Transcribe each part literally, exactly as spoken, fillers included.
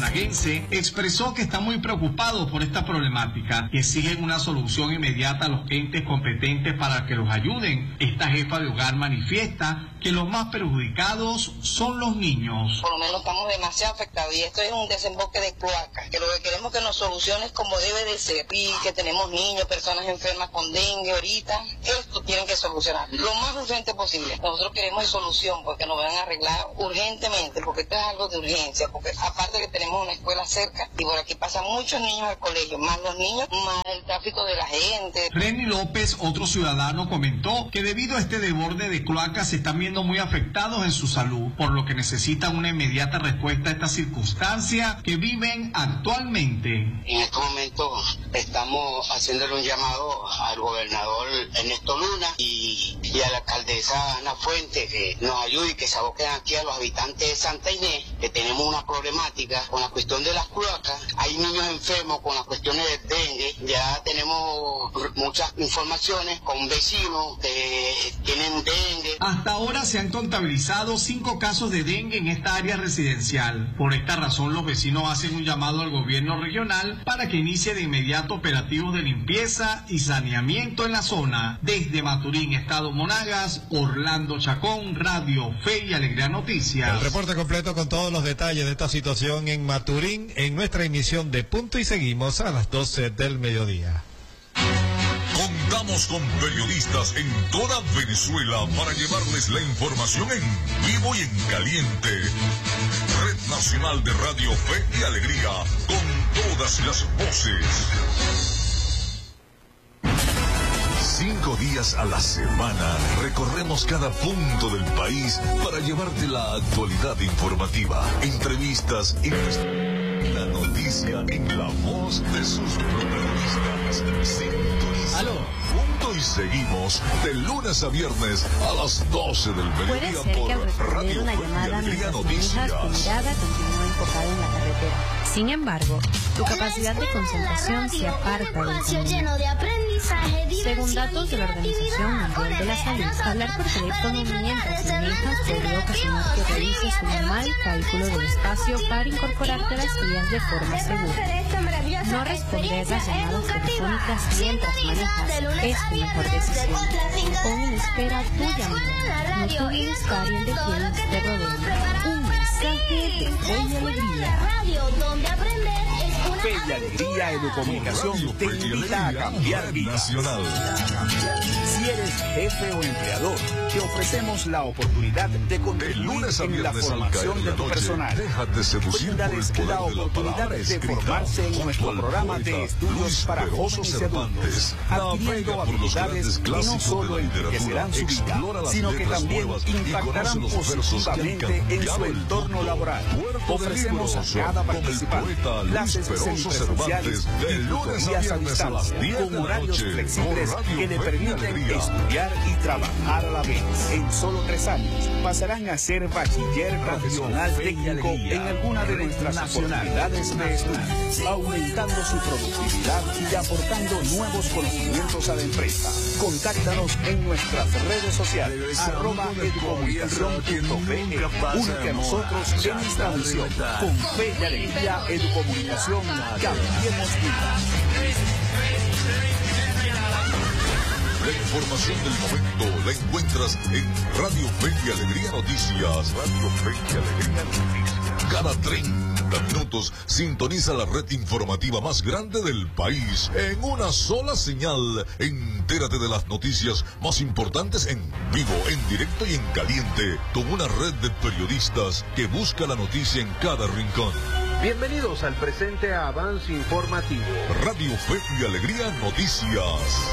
monaguense expresó que está muy preocupado por esta problemática, que exigen una solución inmediata a los entes competentes para que los ayuden. Esta jefa de hogar manifiesta que los más perjudicados son los niños. Por lo menos estamos demasiado afectados y esto es un desemboque de cloaca, que lo que queremos es que nos soluciones como debe de ser, y que tenemos niños, personas enfermas con dengue ahorita, esto tienen que solucionar lo más urgente posible. Nosotros queremos solución porque nos van a arreglar urgentemente, porque esto es algo de urgencia, porque aparte que tenemos una escuela cerca y por aquí pasan muchos niños al colegio, más los niños, más el tráfico de la gente. Reni López, otro ciudadano, comentó que debido a este desborde de cloacas se están viendo muy afectados en su salud, por lo que necesitan una inmediata respuesta a esta circunstancia que viven actualmente. En estos momentos estamos haciéndole un llamado al gobernador Ernesto Luna y, y a la alcaldesa Ana Fuente que nos ayude y que se aboquen aquí a los habitantes de Santa Inés, que tenemos una problemática con la cuestión de las cloacas. Hay niños enfermos con las cuestiones de dengue, ya tenemos muchas informaciones con vecinos que tienen dengue. Hasta ahora se han contabilizado cinco casos de dengue en esta área residencial. Por esta razón, los vecinos hacen un llamado al gobierno regional para que inicie de inmediato operativos de limpieza y saneamiento en la zona. Desde Maturín, Estado Monagas, Orlando Chacón, Radio Fe y Alegría Noticias. El reporte completo con todos los detalles de esta situación en Maturín en nuestra emisión de Punto y Seguimos a las doce del mediodía. Contamos con periodistas en toda Venezuela para llevarles la información en vivo y en caliente. Red Nacional de Radio Fe y Alegría, con todas las voces. Cinco días a la semana recorremos cada punto del país para llevarte la actualidad informativa, entrevistas y la noticia en la voz de sus protagonistas. Sintoniza. ¿Aló? Punto y Seguimos de lunes a viernes a las doce del mediodía por Radio una Fe y llamada Alegría mientras manejas, tu Noticias. mirada continúa enfocada en la carretera. Sin embargo, tu capacidad de concentración se aparta del común. Según datos de la Organización Mundial de la Salud, hablar por teléfono mientras manejas podría ocasionar que realices un mal cálculo del espacio para incorporarte a las vías de forma segura. No responder las llamadas telefónicas mientras manejas es tu mejor decisión. Pon en espera tu llamada, no tu bienestar y el de quienes te rodean. Un mensaje de Fe y Alegría. Fe y Alegría Educomunicación te invita a cambiar vida. Nacional. Si eres jefe o empleador, te ofrecemos la oportunidad de De contribuir lunes a en la viernes al formación caer de la tu noche, personal. déjate seducir por el Brindales poder la de la oportunidad palabra de escrita. formarse en nuestro Junto al programa de poeta estudios Luis para Peroso jóvenes y adultos, Cervantes, adquiriendo navega por los habilidades grandes que no clásicos solo de la literatura, enriquecerán su explora vida, las sino que letras también nuevas y impactarán conoce los versos que han positivamente en cambiado su el entorno mundo. laboral. Puerto de Ofrecemos a Libros cada con el participante poeta Luis clases Peroso semipresenciales Cervantes, de y lunes a tutorías a viernes a las distancia, diez de con la horarios noche, flexibles por Radio que le Fe y permiten Alegría. estudiar y trabajar a la vez. En solo tres años pasarán a ser bachiller profesional técnico en alguna de nuestras oportunidades de estudio, aumentando su productividad y aportando nuevos conocimientos a la empresa. Contáctanos en nuestras redes sociales, arroba educomunicación punto fe. Únete a nosotros en esta misión. Con Fe y Alegría Educomunicación, cambiemos vidas. La información del momento la encuentras en Radio Fe y Alegría Noticias. Radio Fe y Alegría Noticias. Cada treinta minutos sintoniza la red informativa más grande del país en una sola señal. Entérate de las noticias más importantes en vivo, en directo y en caliente, con una red de periodistas que busca la noticia en cada rincón. Bienvenidos al presente avance informativo. Radio Fe y Alegría Noticias.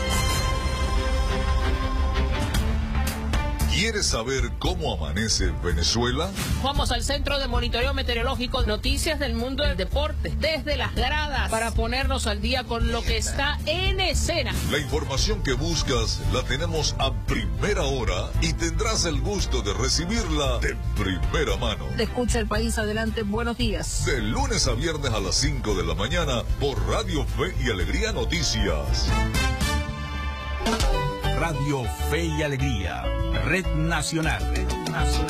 ¿Quieres saber cómo amanece Venezuela? Vamos al Centro de Monitoreo Meteorológico, noticias del mundo del deporte, desde las gradas, para ponernos al día con lo que está en escena. La información que buscas la tenemos a primera hora y tendrás el gusto de recibirla de primera mano. Te escucha el país, adelante, buenos días. De lunes a viernes a las cinco de la mañana por Radio Fe y Alegría Noticias. Radio Fe y Alegría, Red Nacional. Red Nacional.